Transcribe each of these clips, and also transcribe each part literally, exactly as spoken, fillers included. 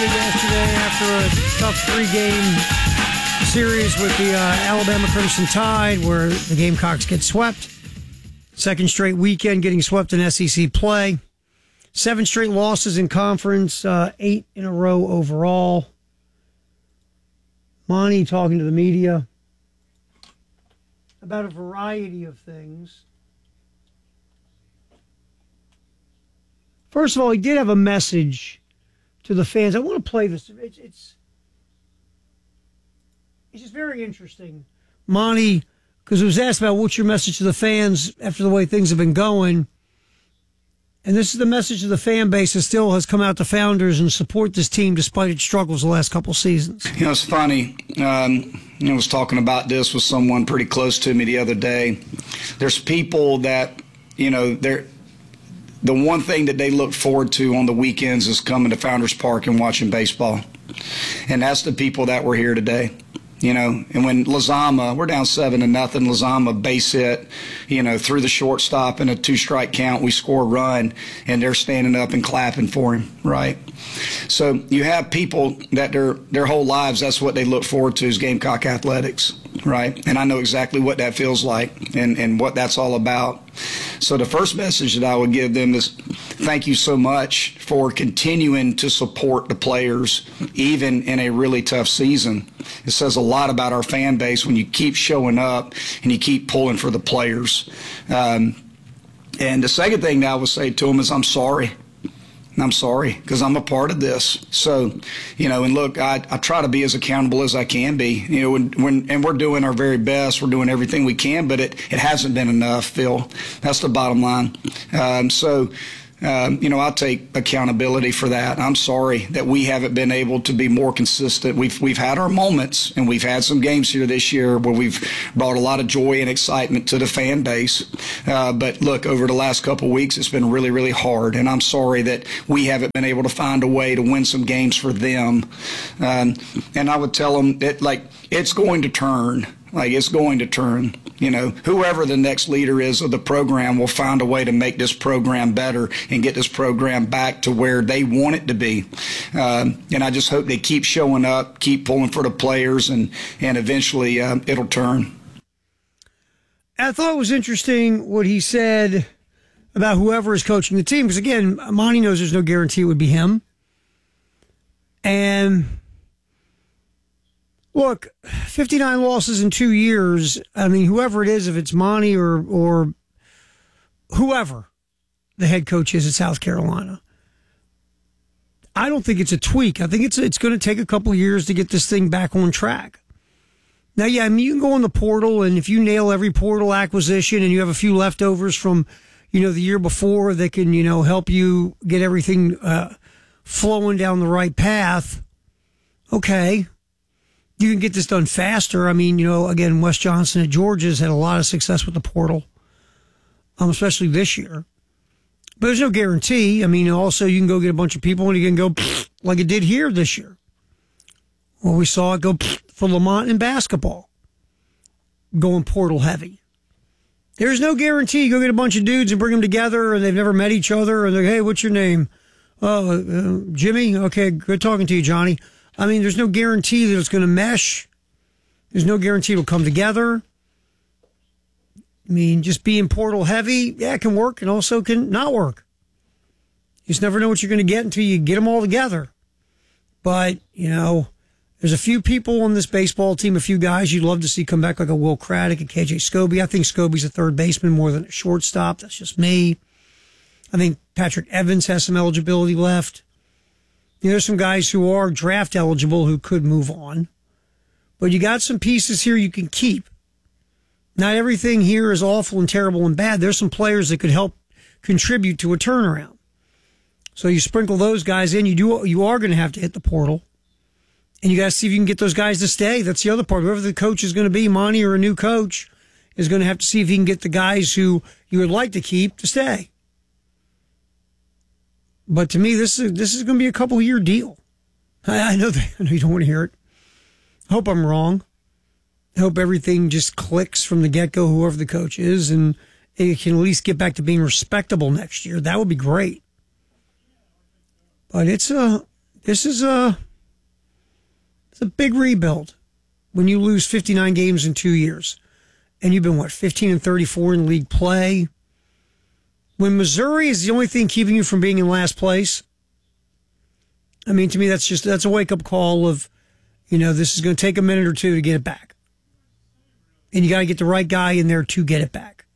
yesterday after a tough three-game series with the uh, Alabama Crimson Tide, where the Gamecocks get swept. Second straight weekend getting swept in S E C play. Seven straight losses in conference, uh, eight in a row overall. Monty talking to the media about a variety of things. First of all, he did have a message to the fans. I want to play this. It's it's, it's just very interesting. Monty, because it was asked about what's your message to the fans after the way things have been going. And this is the message of the fan base that still has come out to Founders and support this team despite its struggles the last couple seasons. You know, it's funny. Um, I was talking about this with someone pretty close to me the other day. There's people that, you know, they're the one thing that they look forward to on the weekends is coming to Founders Park and watching baseball. And that's the people that were here today. You know, and when Lizama, we're down seven to nothing, Lizama base hit, you know, through the shortstop in a two-strike count, we score a run, and they're standing up and clapping for him, right? So you have people that their their whole lives, that's what they look forward to is Gamecock athletics, right? And I know exactly what that feels like and, and what that's all about. So the first message that I would give them is thank you so much for continuing to support the players, even in a really tough season. It says a lot about our fan base when you keep showing up and you keep pulling for the players. Um, and the second thing that I would say to them is I'm sorry. I'm sorry because I'm a part of this. So, you know, and look, I, I try to be as accountable as I can be, you know, when, when, and we're doing our very best. We're doing everything we can, but it, it hasn't been enough, Phil. That's the bottom line. Um, so, Um, you know, I'll take accountability for that. I'm sorry that we haven't been able to be more consistent. We've we've had our moments, and we've had some games here this year where we've brought a lot of joy and excitement to the fan base. Uh, but look, over the last couple of weeks, it's been really, really hard, and I'm sorry that we haven't been able to find a way to win some games for them. Um, and I would tell them that, like, it's going to turn. Like, it's going to turn. You know, whoever the next leader is of the program will find a way to make this program better and get this program back to where they want it to be. Um, and I just hope they keep showing up, keep pulling for the players, and, and eventually uh, it'll turn. I thought it was interesting what he said about whoever is coaching the team. Because, again, Monty knows there's no guarantee it would be him. And look, fifty-nine losses in two years. I mean, whoever it is, if it's Monty or or whoever the head coach is at South Carolina, I don't think it's a tweak. I think it's it's going to take a couple of years to get this thing back on track. Now, yeah, I mean, you can go in the portal, and if you nail every portal acquisition and you have a few leftovers from, you know, the year before that can, you know, help you get everything uh, flowing down the right path, okay. You can get this done faster. I mean, you know, again, Wes Johnson at Georgia's had a lot of success with the portal, um, especially this year. But there's no guarantee. I mean, also, you can go get a bunch of people and you can go like it did here this year. Well, we saw it go for Lamont in basketball, going portal heavy. There's no guarantee. You go get a bunch of dudes and bring them together and they've never met each other and they're, hey, what's your name? Oh, uh, Jimmy? Okay, good talking to you, Johnny. I mean, there's no guarantee that it's going to mesh. There's no guarantee it'll come together. I mean, just being portal heavy, yeah, it can work and also can not work. You just never know what you're going to get until you get them all together. But, you know, there's a few people on this baseball team, a few guys you'd love to see come back like a Will Craddock and K J Scobie. I think Scobie's a third baseman more than a shortstop. That's just me. I think Patrick Evans has some eligibility left. You know, there's some guys who are draft eligible who could move on. But you got some pieces here you can keep. Not everything here is awful and terrible and bad. There's some players that could help contribute to a turnaround. So you sprinkle those guys in. You do. You are going to have to hit the portal. And you got to see if you can get those guys to stay. That's the other part. Whoever the coach is going to be, Monty or a new coach, is going to have to see if he can get the guys who you would like to keep to stay. But to me, this is this is going to be a couple year deal. I, I know that. I know you don't want to hear it. I hope I'm wrong. I hope everything just clicks from the get go, whoever the coach is, and it can at least get back to being respectable next year. That would be great. But it's a This is a, it's a big rebuild when you lose fifty-nine games in two years. And you've been, what, fifteen and thirty-four in league play? When Missouri is the only thing keeping you from being in last place, I mean, to me, that's just, that's a wake-up call of, you know, this is going to take a minute or two to get it back. And you got to get the right guy in there to get it back.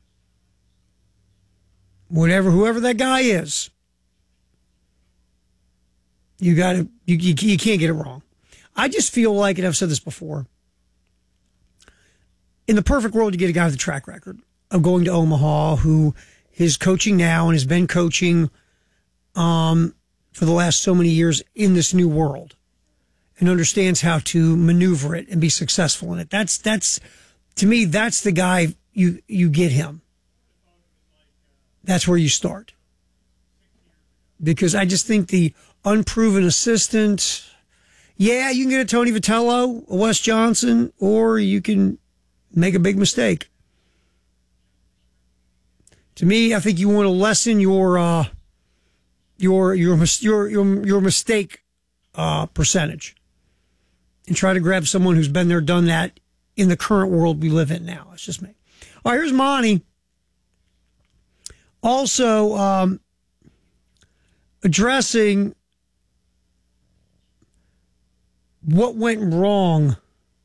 Whatever, whoever that guy is, you got to, you, you, you can't get it wrong. I just feel like, and I've said this before, in the perfect world, you get a guy with a track record of going to Omaha who is coaching now and has been coaching um, for the last so many years in this new world and understands how to maneuver it and be successful in it. That's, that's, to me, that's the guy you, you get him. That's where you start. Because I just think the unproven assistant, yeah, you can get a Tony Vitello, a Wes Johnson, or you can make a big mistake. To me, I think you want to lessen your uh, your your your your, your mistake uh, percentage and try to grab someone who's been there, done that in the current world we live in now. It's just me. All right, here's Monty. Also, um, addressing what went wrong,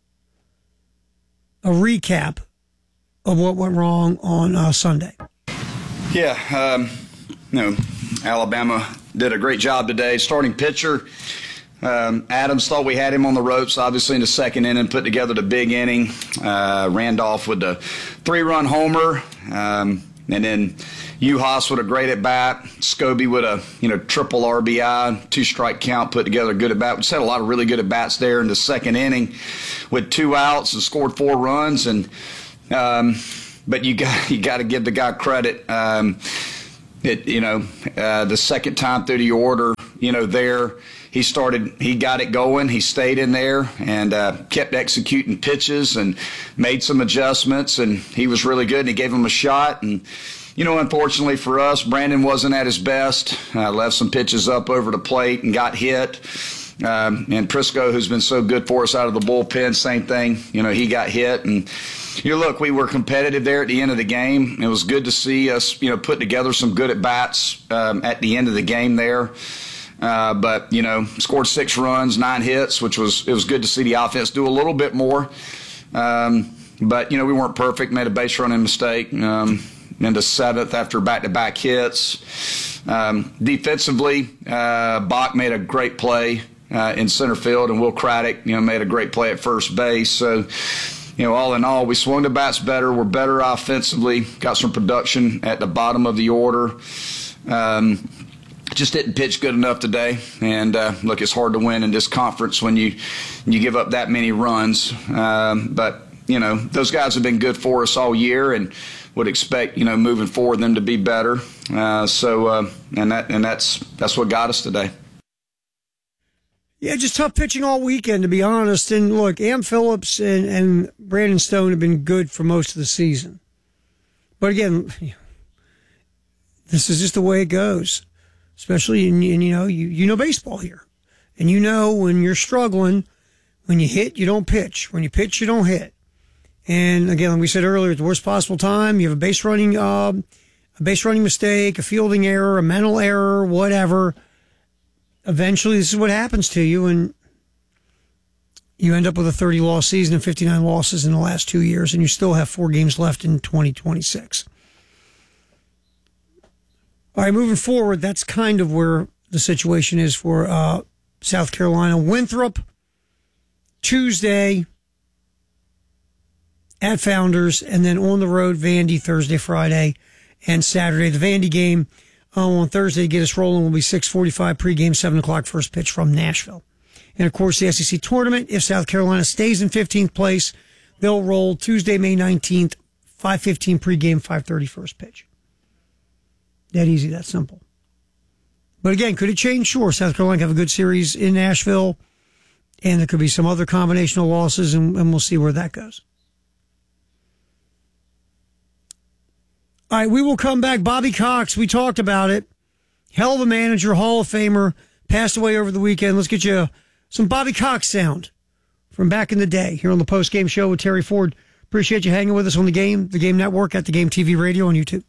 a recap of what went wrong on uh, Sunday. Yeah, um, you know, Alabama did a great job today. Starting pitcher, um, Adams thought we had him on the ropes, obviously, in the second inning, put together the big inning. Uh, Randolph with the three-run homer, um, and then Uhas with a great at-bat. Scobie with a, you know, triple R B I, two-strike count, put together a good at-bat. We just had a lot of really good at-bats there in the second inning with two outs and scored four runs. And um, but you got you got to give the guy credit. Um, it you know uh, the second time through the order, you know there he started, he got it going. He stayed in there and uh, kept executing pitches and made some adjustments. And he was really good. And he gave him a shot. And you know, unfortunately for us, Brandon wasn't at his best. Uh, left some pitches up over the plate and got hit. Um, and Prisco, who's been so good for us out of the bullpen, same thing. You know, he got hit. And, you know, look, we were competitive there at the end of the game. It was good to see us, you know, put together some good at-bats um, at the end of the game there. Uh, but, you know, scored six runs, nine hits, which was, it was good to see the offense do a little bit more. Um, but, you know, we weren't perfect, made a base running mistake. Um, into seventh after back-to-back hits. Um, defensively, uh, Bach made a great play uh, in center field, and Will Craddock, you know, made a great play at first base. So, you know, all in all, we swung the bats better. We're better offensively. Got some production at the bottom of the order. Um, just didn't pitch good enough today. And uh, look, it's hard to win in this conference when you you give up that many runs. Um, but you know, those guys have been good for us all year, and would expect, you know, moving forward them to be better. Uh, so, uh, and that and that's that's what got us today. Yeah, just tough pitching all weekend, to be honest. And look, Am Phillips and, and Brandon Stone have been good for most of the season. But again, this is just the way it goes. Especially in, in you know, you, you know baseball here. And you know when you're struggling, when you hit, you don't pitch. When you pitch, you don't hit. And again, like we said earlier, at the worst possible time, you have a base running, uh, a base running mistake, a fielding error, a mental error, whatever. Eventually, this is what happens to you, and you end up with a thirty-loss season and fifty-nine losses in the last two years, and you still have four games left in twenty twenty-six. All right, moving forward, that's kind of where the situation is for uh, South Carolina. Winthrop, Tuesday at Founders, and then on the road, Vandy, Thursday, Friday, and Saturday. The Vandy game uh, on Thursday to get us rolling will be six forty-five pregame, seven o'clock first pitch from Nashville. And, of course, the S E C tournament, if South Carolina stays in fifteenth place, they'll roll Tuesday, May nineteenth, five fifteen pregame, five thirty first pitch. That easy, that simple. But, again, could it change? Sure. South Carolina have a good series in Nashville, and there could be some other combination of losses, and, and we'll see where that goes. All right, we will come back. Bobby Cox, we talked about it. Hell of a manager, Hall of Famer, passed away over the weekend. Let's get you some Bobby Cox sound from back in the day here on the post-game show with Terry Ford. Appreciate you hanging with us on the Game, the Game Network, at the Game T V Radio on YouTube.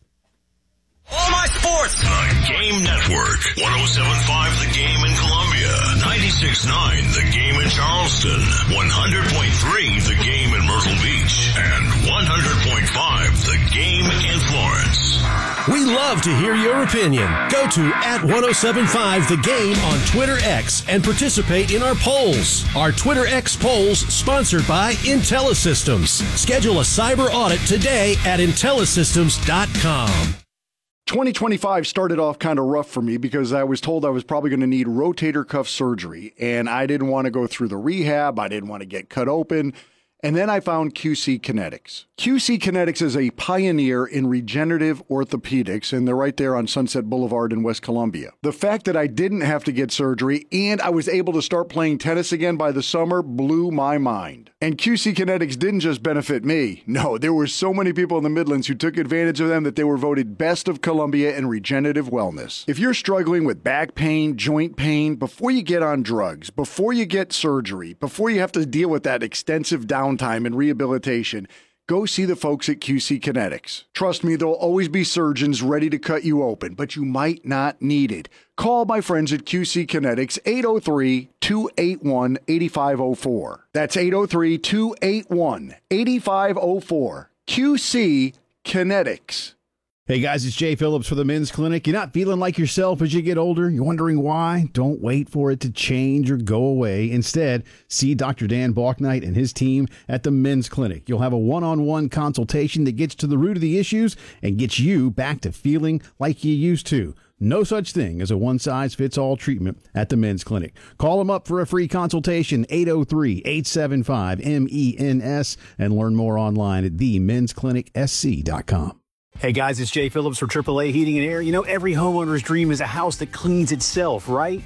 All my sports. The Game Network. one oh seven point five The Game in Columbia. ninety-six point nine The Game in Charleston. one hundred point three The Game in Myrtle Beach. And one hundred point five The Game in Florence. We love to hear your opinion. Go to at ten seventy-five The Game on Twitter X and participate in our polls. Our Twitter X polls sponsored by IntelliSystems. Schedule a cyber audit today at intellisystems dot com. twenty twenty-five started off kind of rough for me because I was told I was probably going to need rotator cuff surgery, and I didn't want to go through the rehab. I didn't want to get cut open. And then I found Q C Kinetics. Q C Kinetics is a pioneer in regenerative orthopedics, and they're right there on Sunset Boulevard in West Columbia. The fact that I didn't have to get surgery and I was able to start playing tennis again by the summer blew my mind. And Q C Kinetics didn't just benefit me. No, there were so many people in the Midlands who took advantage of them that they were voted Best of Columbia in regenerative wellness. If you're struggling with back pain, joint pain, before you get on drugs, before you get surgery, before you have to deal with that extensive downtime and rehabilitation, go see the folks at Q C Kinetics. Trust me, there'll always be surgeons ready to cut you open, but you might not need it. Call my friends at Q C Kinetics, eight oh three, two eight one, eight five oh four. That's eight oh three, two eight one, eight five oh four. Q C Kinetics. Hey guys, it's Jay Phillips for the Men's Clinic. You're not feeling like yourself as you get older? You're wondering why? Don't wait for it to change or go away. Instead, see Doctor Dan Balknight and his team at the Men's Clinic. You'll have a one-on-one consultation that gets to the root of the issues and gets you back to feeling like you used to. No such thing as a one-size-fits-all treatment at the Men's Clinic. Call them up for a free consultation, eight oh three, eight seven five, M E N S, and learn more online at the mens clinic s c dot com. Hey guys, it's Jay Phillips for triple A Heating and Air. You know, every homeowner's dream is a house that cleans itself, right?